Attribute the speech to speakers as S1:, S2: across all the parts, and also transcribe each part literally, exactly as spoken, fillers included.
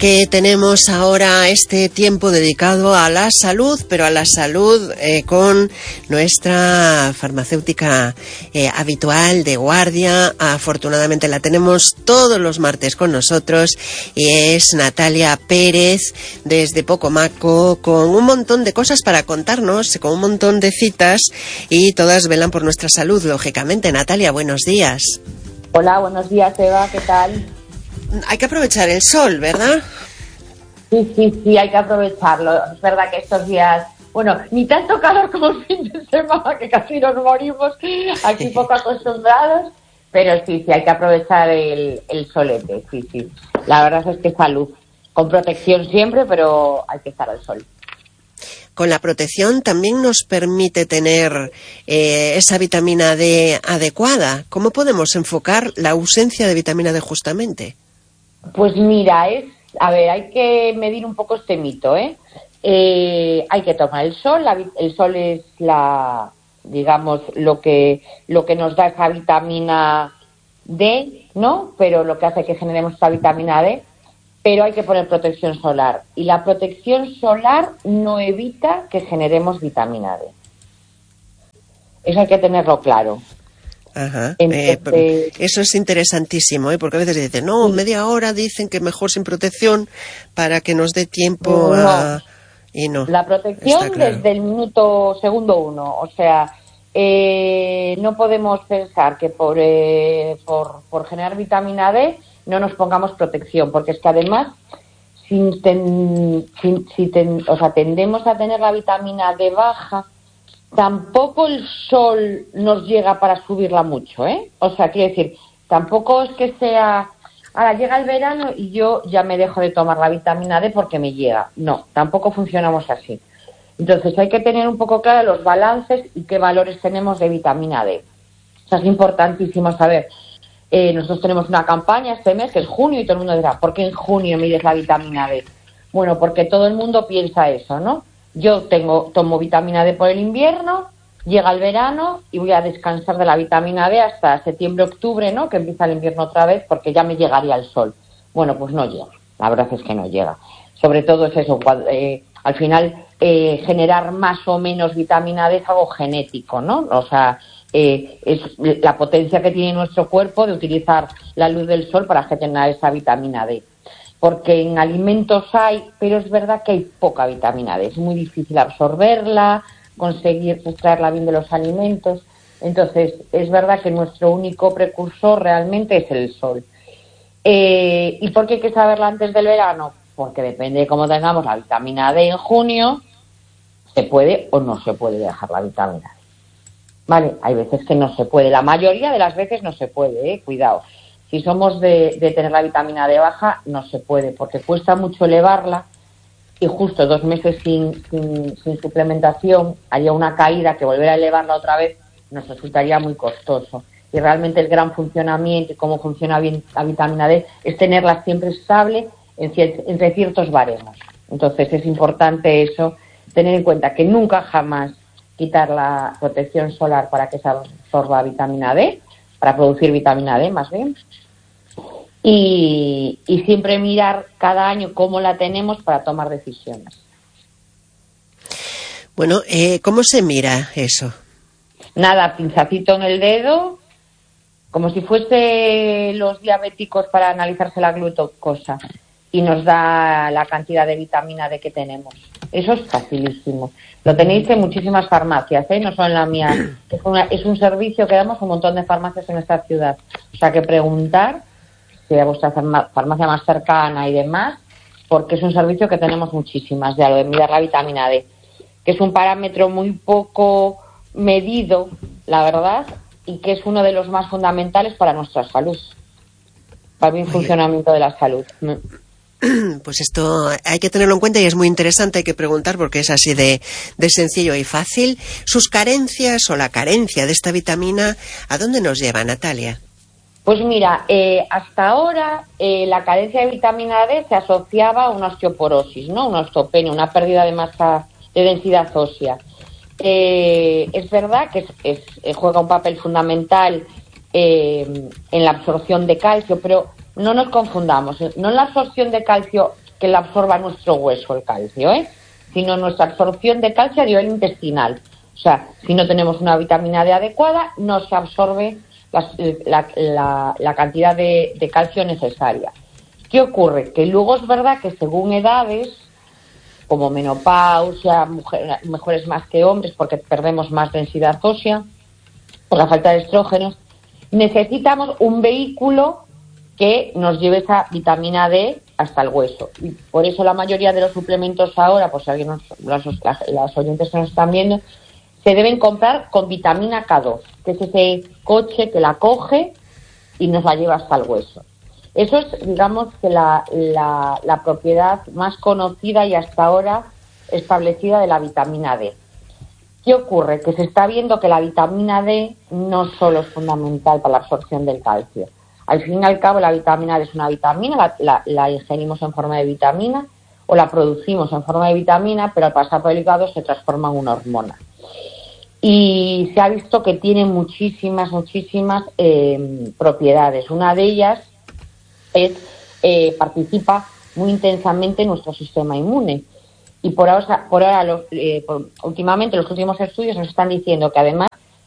S1: que tenemos ahora este tiempo dedicado a la salud, pero a la salud eh, con nuestra farmacéutica eh, habitual de guardia. Afortunadamente la tenemos todos los martes con nosotros y es Natalia Pérez desde Pocomaco, con un montón de cosas para contarnos, con un montón de citas y todas velan por nuestra salud, lógicamente. Natalia, buenos días.
S2: Hola, buenos días, Eva, ¿qué tal?
S1: Hay que aprovechar el sol, ¿verdad?
S2: Sí, sí, sí, hay que aprovecharlo. Es verdad que estos días, bueno, ni tanto calor como el fin de semana, que casi nos morimos, aquí poco acostumbrados, pero sí, sí, hay que aprovechar el, el solete, sí, sí. La verdad es que salud, con protección siempre, pero hay que estar al sol.
S1: Con la protección también nos permite tener eh, esa vitamina D adecuada. ¿Cómo podemos enfocar la ausencia de vitamina D justamente?
S2: Pues mira, es, a ver, hay que medir un poco este mito, ¿eh? Eh, hay que tomar el sol, la, el sol es la, digamos, lo que, lo que nos da esa vitamina D, ¿no? Pero lo que hace que generemos esa vitamina D, pero hay que poner protección solar. Y la protección solar no evita que generemos vitamina D. Eso hay que tenerlo claro.
S1: Ajá.
S2: Entonces,
S1: eh, eso es interesantísimo, ¿eh? Porque a veces dicen, no, sí. media hora dicen que mejor sin protección para que nos dé tiempo
S2: no.
S1: a... Y no.
S2: La protección
S1: claro.
S2: desde el minuto segundo uno, o sea, eh, no podemos pensar que por, eh, por, por generar vitamina D no nos pongamos protección, porque es que además si, ten, si, si ten, o sea, tendemos a tener la vitamina D baja, tampoco el sol nos llega para subirla mucho, ¿eh? O sea, quiero decir, tampoco es que sea, ahora llega el verano y yo ya me dejo de tomar la vitamina D porque me llega. No, tampoco funcionamos así. Entonces hay que tener un poco claro los balances y qué valores tenemos de vitamina D. O sea, es importantísimo saber. Eh, nosotros tenemos una campaña este mes, que es junio, y todo el mundo dirá, ¿por qué en junio mides la vitamina D? Bueno, porque todo el mundo piensa eso, ¿no? Yo tengo tomo vitamina D por el invierno, llega el verano y voy a descansar de la vitamina D hasta septiembre, octubre, ¿no? Que empieza el invierno otra vez, porque ya me llegaría el sol. Bueno, pues no llega, la verdad es que no llega. Sobre todo es eso, cuando, eh, al final eh, generar más o menos vitamina D es algo genético, ¿no? O sea, eh, es la potencia que tiene nuestro cuerpo de utilizar la luz del sol para generar esa vitamina D. Porque en alimentos hay, pero es verdad que hay poca vitamina D. Es muy difícil absorberla, conseguir extraerla bien de los alimentos. Entonces, es verdad que nuestro único precursor realmente es el sol. Eh, ¿Y por qué hay que saberla antes del verano? Porque depende de cómo tengamos la vitamina D en junio, se puede o no se puede dejar la vitamina D. Vale, hay veces que no se puede. La mayoría de las veces no se puede, ¿eh? Cuidado. Si somos de, de tener la vitamina D baja, no se puede, porque cuesta mucho elevarla y justo dos meses sin, sin, sin suplementación, haría una caída que volver a elevarla otra vez nos resultaría muy costoso. Y realmente el gran funcionamiento y cómo funciona bien la vitamina D es tenerla siempre estable en cier- entre ciertos baremos. Entonces es importante eso, tener en cuenta que nunca jamás quitar la protección solar para que se absorba vitamina D, para producir vitamina D más bien. Y, y siempre mirar cada año cómo la tenemos para tomar decisiones.
S1: Bueno, eh, ¿cómo se mira eso?
S2: Nada, pinzacito en el dedo, como si fuese los diabéticos para analizarse la glucosa, y nos da la cantidad de vitamina D que tenemos. Eso es facilísimo. Lo tenéis en muchísimas farmacias, ¿eh? No solo en la mía. Es, una, es un servicio que damos a un montón de farmacias en esta ciudad. O sea, que preguntar a vuestra farmacia más cercana y demás, porque es un servicio que tenemos muchísimas, ya lo de mirar la vitamina D, que es un parámetro muy poco medido, la verdad, y que es uno de los más fundamentales para nuestra salud, para el funcionamiento de la salud.
S1: Pues esto hay que tenerlo en cuenta y es muy interesante, hay que preguntar porque es así de, de sencillo y fácil. Sus carencias o la carencia de esta vitamina, ¿a dónde nos lleva, Natalia?
S2: Pues mira, eh, hasta ahora eh, la carencia de vitamina D se asociaba a una osteoporosis, ¿no? Una osteopenia, una pérdida de masa, de densidad ósea. Eh, es verdad que es, es, juega un papel fundamental eh, en la absorción de calcio, pero no nos confundamos. No en la absorción de calcio que la absorba nuestro hueso, el calcio, ¿eh? sino nuestra absorción de calcio a nivel intestinal. O sea, si no tenemos una vitamina D adecuada, no se absorbe la, la, la, la cantidad de, de calcio necesaria. ¿Qué ocurre? Que luego es verdad que según edades, como menopausia, mujer, mujeres más que hombres, porque perdemos más densidad ósea, por la falta de estrógenos, necesitamos un vehículo que nos lleve esa vitamina D hasta el hueso. Y por eso la mayoría de los suplementos ahora, pues si alguien nos, las, las oyentes que nos están viendo, se deben comprar con vitamina K dos, que es ese coche que la coge y nos la lleva hasta el hueso. Eso es, digamos, que la, la, la propiedad más conocida y hasta ahora establecida de la vitamina D. ¿Qué ocurre? Que se está viendo que la vitamina D no solo es fundamental para la absorción del calcio. Al fin y al cabo, la vitamina D es una vitamina, la, la, la ingerimos en forma de vitamina o la producimos en forma de vitamina, pero al pasar por el hígado se transforma en una hormona. Y se ha visto que tiene muchísimas, muchísimas eh, propiedades. Una de ellas es eh, participa muy intensamente en nuestro sistema inmune. Y por ahora, por ahora los, eh, por, últimamente los últimos estudios nos están diciendo que además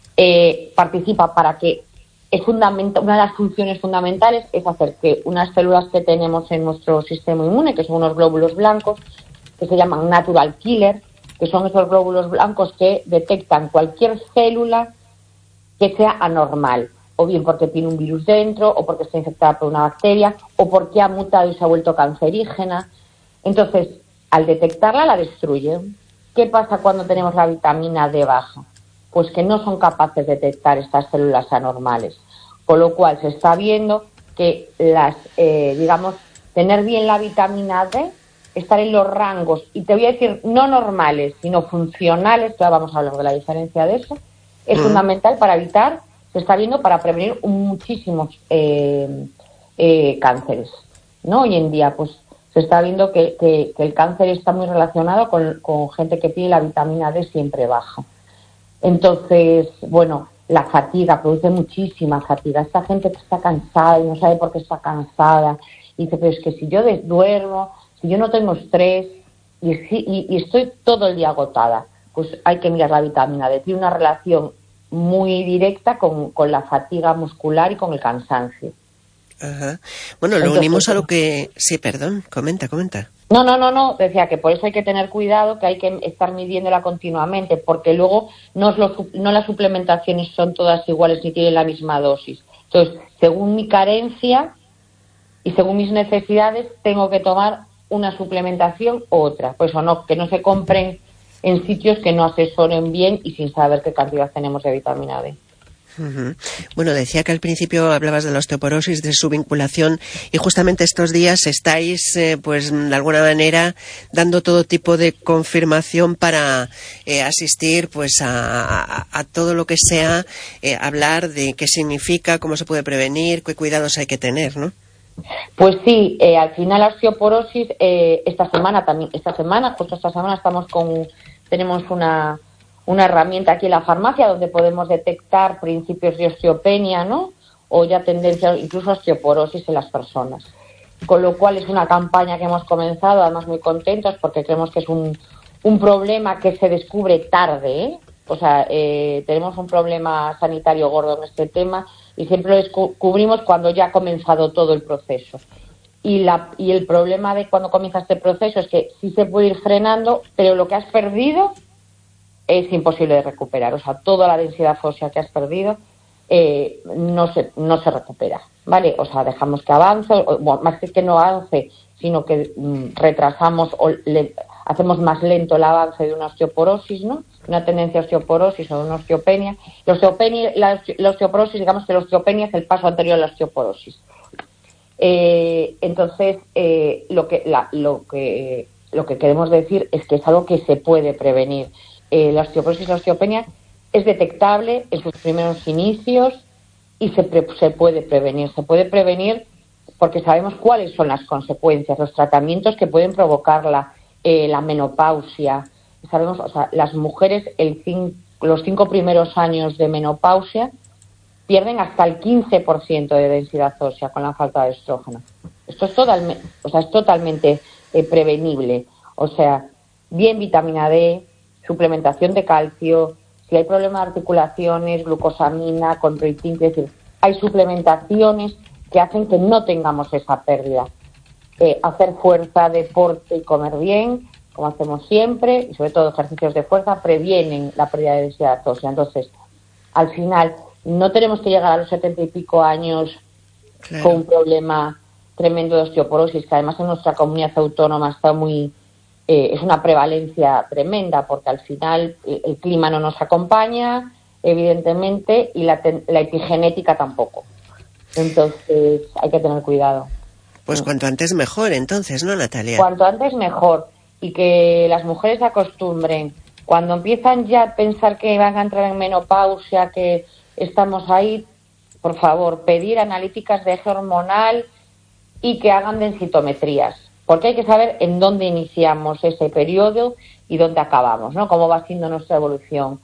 S2: eh, participa para que es fundamental, una de las funciones fundamentales es hacer que unas células que tenemos en nuestro sistema inmune, que son unos glóbulos blancos, que se llaman natural killer, que son esos glóbulos blancos que detectan cualquier célula que sea anormal, o bien porque tiene un virus dentro, o porque está infectada por una bacteria, o porque ha mutado y se ha vuelto cancerígena. Entonces, al detectarla, la destruye. ¿Qué pasa cuando tenemos la vitamina D baja? Pues que no son capaces de detectar estas células anormales. Con lo cual, se está viendo que las, eh, digamos, tener bien la vitamina D, estar en los rangos, y te voy a decir no normales, sino funcionales, que ahora vamos a hablar de la diferencia de eso, es mm. fundamental para evitar, se está viendo para prevenir muchísimos eh, eh, cánceres, ¿no? Hoy en día, pues, se está viendo que, que, que el cáncer está muy relacionado con, con gente que tiene la vitamina D siempre baja. Entonces, bueno, la fatiga, produce muchísima fatiga. Esta gente que está cansada y no sabe por qué está cansada, y dice, pero es que si yo duermo, si yo no tengo estrés y, y, y estoy todo el día agotada, pues hay que mirar la vitamina D. Tiene una relación muy directa con, con la fatiga muscular y con el cansancio.
S1: Ajá. Bueno, lo Entonces, unimos a lo que... Sí, perdón, comenta, comenta.
S2: No, no, no, no, decía que por eso hay que tener cuidado, que hay que estar midiéndola continuamente, porque luego no, es lo, no las suplementaciones son todas iguales ni tienen la misma dosis. Entonces, según mi carencia y según mis necesidades, tengo que tomar una suplementación u otra. Por eso no, que no se compren en sitios que no asesoren bien y sin saber qué cantidad tenemos de vitamina D.
S1: Uh-huh. Bueno, decía que al principio hablabas de la osteoporosis, de su vinculación, y justamente estos días estáis, eh, pues de alguna manera, dando todo tipo de confirmación para eh, asistir pues a, a, a todo lo que sea, eh, hablar de qué significa, cómo se puede prevenir, qué cuidados hay que tener, ¿no?
S2: Pues sí, eh, al final la osteoporosis, eh, esta semana también, esta semana, justo esta semana estamos con, tenemos una una herramienta aquí en la farmacia donde podemos detectar principios de osteopenia, ¿no? O ya tendencia incluso a osteoporosis en las personas. Con lo cual es una campaña que hemos comenzado, además muy contentos porque creemos que es un, un problema que se descubre tarde, ¿eh? O sea, eh, tenemos un problema sanitario gordo en este tema y siempre lo descubrimos cuando ya ha comenzado todo el proceso. Y, la, y el problema de cuando comienza este proceso es que sí se puede ir frenando, pero lo que has perdido es imposible de recuperar. O sea, toda la densidad ósea que has perdido eh, no se no se recupera, ¿vale? O sea, dejamos que avance, o, bueno, más que que no avance, sino que mm, retrasamos o le, hacemos más lento el avance de una osteoporosis, ¿no? Una tendencia a osteoporosis o una osteopenia. La osteopenia, la, la osteoporosis, digamos que la osteopenia es el paso anterior a la osteoporosis. Eh, entonces, eh, lo que la, lo que lo que queremos decir es que es algo que se puede prevenir. Eh, la osteoporosis y la osteopenia es detectable en sus primeros inicios y se, pre- se puede prevenir. Se puede prevenir porque sabemos cuáles son las consecuencias, los tratamientos que pueden provocarla, eh, la menopausia. Sabemos, o sea, las mujeres el cin- los cinco primeros años de menopausia pierden hasta el quince por ciento de densidad ósea con la falta de estrógeno. Esto es, totalme- o sea, es totalmente eh, prevenible. O sea, bien vitamina D, suplementación de calcio, si hay problemas de articulaciones, glucosamina, chondroitin, es decir, hay suplementaciones que hacen que no tengamos esa pérdida. Eh, hacer fuerza, deporte y comer bien, como hacemos siempre, y sobre todo ejercicios de fuerza, previenen la pérdida de densidad ósea. Entonces, al final, no tenemos que llegar a los setenta y pico años claro. con un problema tremendo de osteoporosis, que además en nuestra comunidad autónoma está muy... Eh, es una prevalencia tremenda, porque al final el, el clima no nos acompaña, evidentemente, y la, ten, la epigenética tampoco. Entonces, hay que tener cuidado.
S1: Pues cuanto antes mejor, entonces, ¿no, Natalia?
S2: Cuanto antes mejor. Y que las mujeres se acostumbren. Cuando empiezan ya a pensar que van a entrar en menopausia, que estamos ahí, por favor, pedir analíticas de eje hormonal y que hagan densitometrías. Porque hay que saber en dónde iniciamos ese periodo y dónde acabamos, ¿no? Cómo va siendo nuestra evolución.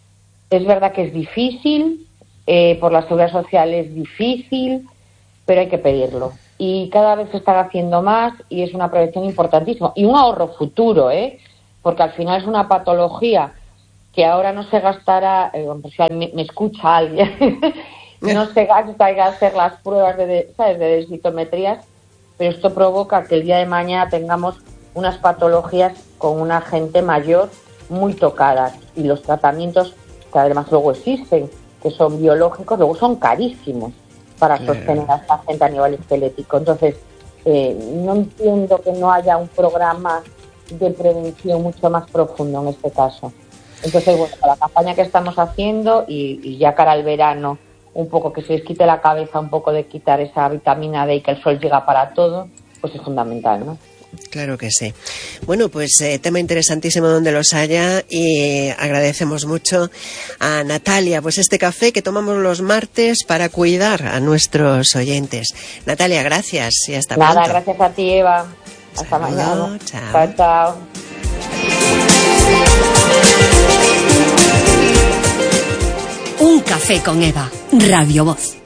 S2: Es verdad que es difícil, eh, por la seguridad social es difícil, pero hay que pedirlo. Y cada vez se están haciendo más y es una prevención importantísima. Y un ahorro futuro, ¿eh? Porque al final es una patología que ahora no se gastará, eh, si me, me escucha alguien, no se gasta en hacer las pruebas de, ¿sabes? de densitometrías, pero esto provoca que el día de mañana tengamos unas patologías con una gente mayor muy tocadas. Y los tratamientos que además luego existen, que son biológicos, luego son carísimos para claro. sostener a esta gente a nivel esquelético. Entonces, eh, no entiendo que no haya un programa de prevención mucho más profundo en este caso. Entonces, bueno, la campaña que estamos haciendo y, y ya cara al verano, un poco que se les quite la cabeza un poco de quitar esa vitamina D y que el sol llega para todo, pues es fundamental, ¿no?
S1: Claro que sí. Bueno, pues eh, tema interesantísimo donde los haya y agradecemos mucho a Natalia, pues este café que tomamos los martes para cuidar a nuestros oyentes. Natalia, gracias y hasta
S2: Nada,
S1: pronto.
S2: Nada, gracias a ti, Eva. Hasta
S1: Saludo,
S2: mañana.
S1: Chao.
S2: Chao, chao.
S3: Un café con Eva, Radio Voz.